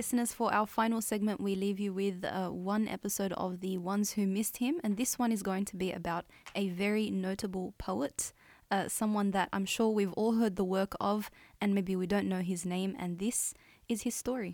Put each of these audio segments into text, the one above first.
listeners, for our final segment, we leave you with one episode of The Ones Who Missed Him, and this one is going to be about a very notable poet, someone that I'm sure we've all heard the work of, and maybe we don't know his name, and this is his story.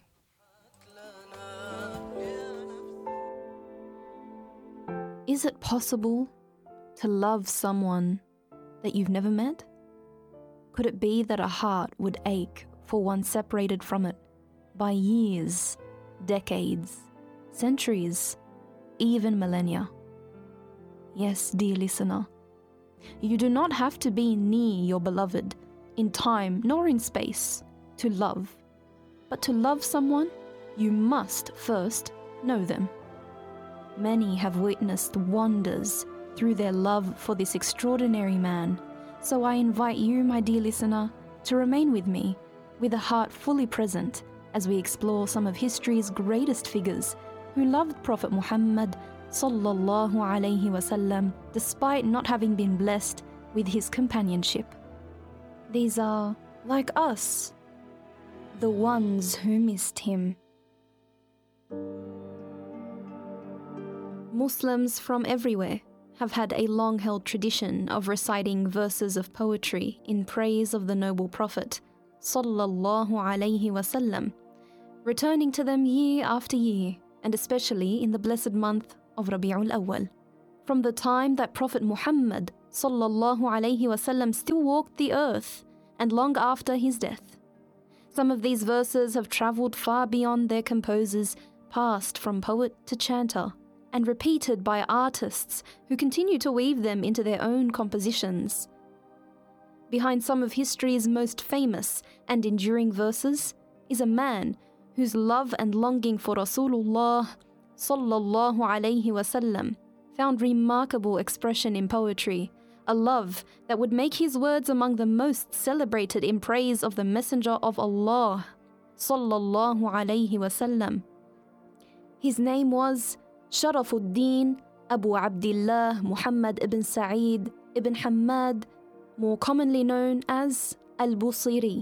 Is it possible to love someone that you've never met? Could it be that a heart would ache for one separated from it by years, decades, centuries, even millennia? Yes, dear listener, you do not have to be near your beloved in time nor in space to love. But to love someone, you must first know them. Many have witnessed wonders through their love for this extraordinary man. So I invite you, my dear listener, to remain with me with a heart fully present as we explore some of history's greatest figures who loved Prophet Muhammad sallallahu alaihi wasallam despite not having been blessed with his companionship. These are, like us, the ones who missed him. Muslims from everywhere have had a long-held tradition of reciting verses of poetry in praise of the noble Prophet sallallahu alaihi wasallam, returning to them year after year, and especially in the blessed month of Rabi'ul Awwal. From the time that Prophet Muhammad sallallahu alaihi wasallam still walked the earth and long after his death. Some of these verses have travelled far beyond their composers, passed from poet to chanter, and repeated by artists who continue to weave them into their own compositions. Behind some of history's most famous and enduring verses is a man whose love and longing for Rasulullah sallallahu alaihi wasallam found remarkable expression in poetry, a love that would make his words among the most celebrated in praise of the Messenger of Allah sallallahu alaihi wasallam. His name was Sharafuddin Abu Abdullah Muhammad ibn Sa'id ibn Hammad, more commonly known as Al-Busiri.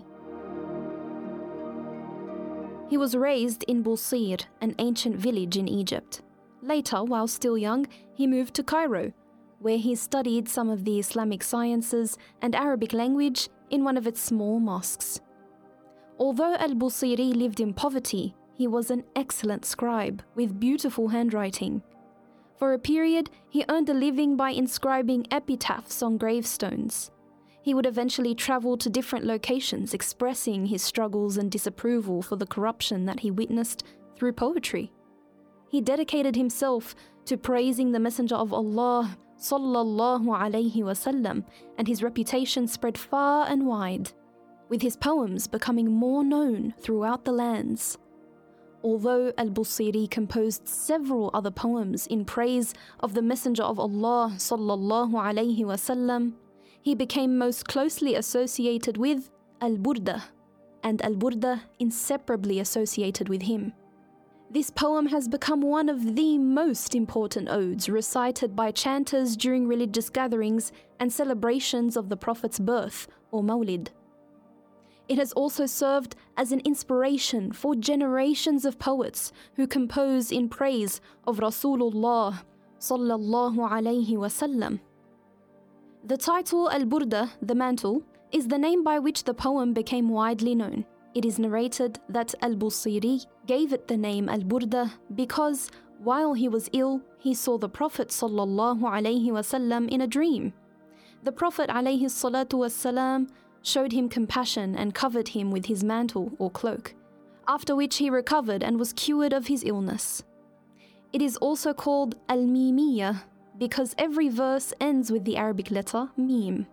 He was raised in Busir, an ancient village in Egypt. Later, while still young, he moved to Cairo, where he studied some of the Islamic sciences and Arabic language in one of its small mosques. Although Al-Busiri lived in poverty, he was an excellent scribe with beautiful handwriting. For a period, he earned a living by inscribing epitaphs on gravestones. He would eventually travel to different locations expressing his struggles and disapproval for the corruption that he witnessed through poetry. He dedicated himself to praising the Messenger of Allah sallallahu alaihi wasallam, and his reputation spread far and wide, with his poems becoming more known throughout the lands. Although Al-Busiri composed several other poems in praise of the Messenger of Allah sallallahu alaihi wasallam, he became most closely associated with Al-Burda, and Al-Burda inseparably associated with him. This poem has become one of the most important odes recited by chanters during religious gatherings and celebrations of the Prophet's birth, or Mawlid. It has also served as an inspiration for generations of poets who compose in praise of Rasulullah sallallahu alaihi wasallam. The title Al-Burda, the Mantle, is the name by which the poem became widely known. It is narrated that Al-Busiri gave it the name Al-Burda because while he was ill, he saw the Prophet sallallahu alaihi wasallam in a dream. The Prophet alaihi salatu wassalam showed him compassion and covered him with his mantle or cloak, after which he recovered and was cured of his illness. It is also called Al-Mimiyya because every verse ends with the Arabic letter Mim.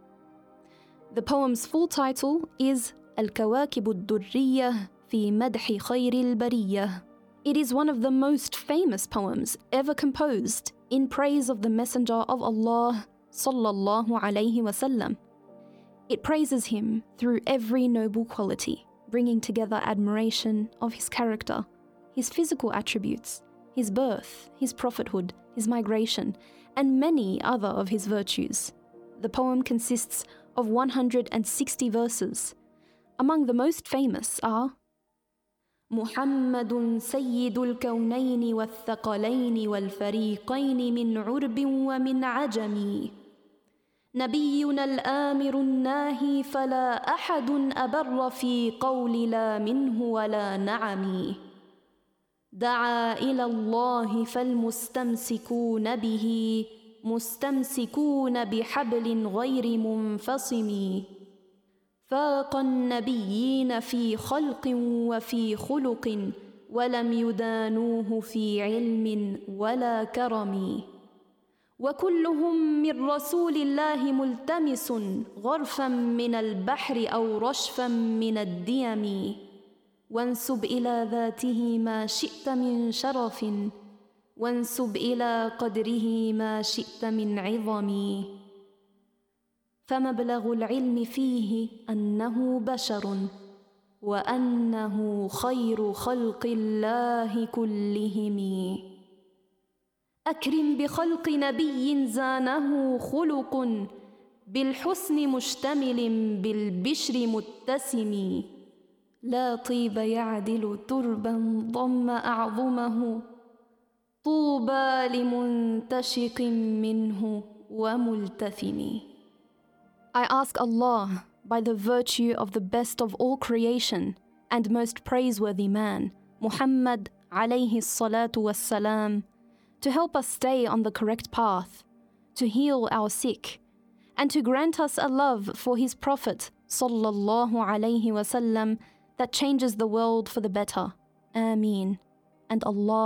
The poem's full title is Al-Kawakib ad-Durriyya fi Madhi Khayr al-Bariyya. It is one of the most famous poems ever composed in praise of the Messenger of Allah sallallahu alaihi wasallam. It praises him through every noble quality, bringing together admiration of his character, his physical attributes, his birth, his prophethood, his migration, and many other of his virtues. The poem consists of 160 verses. Among the most famous are محمد سيد الكونين والثقلين والفريقين من عرب ومن عجم، نبينا الآمر الناهي فلا أحد أبر في قول لا منه ولا نعم، دعا إلى الله فالمستمسكون به مستمسكون بحبل غير منفصم، فاق النبيين في خلق وفي خلق ولم يدانوه في علم ولا كرم، وكلهم من رسول الله ملتمس غرفا من البحر أو رشفا من الديم، وانسب إلى ذاته ما شئت من شرف وانسب إلى قدره ما شئت من عظم، فمبلغ العلم فيه أنه بشر وأنه خير خلق الله كلهم، أكرم بخلق نبي زانه خلق بالحسن مشتمل بالبشر متسم، لا طيب يعدل تربا ضم أعظمه، طوبى لمنتشق منه وملتثم. I ask Allah, by the virtue of the best of all creation and most praiseworthy man, Muhammad alayhi salatu wassalam, to help us stay on the correct path, to heal our sick, and to grant us a love for his Prophet sallallahu alayhi wasallam that changes the world for the better. Ameen. And Allah